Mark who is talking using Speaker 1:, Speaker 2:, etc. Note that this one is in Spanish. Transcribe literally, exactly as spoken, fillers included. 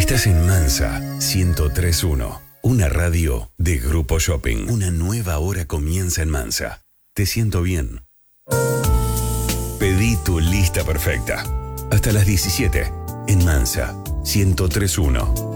Speaker 1: Estás en Mansa ciento tres punto uno, una radio de Grupo Shopping. Una nueva hora comienza en Mansa. Te siento bien. Pedí tu lista perfecta. Hasta las diecisiete en Mansa ciento tres punto uno.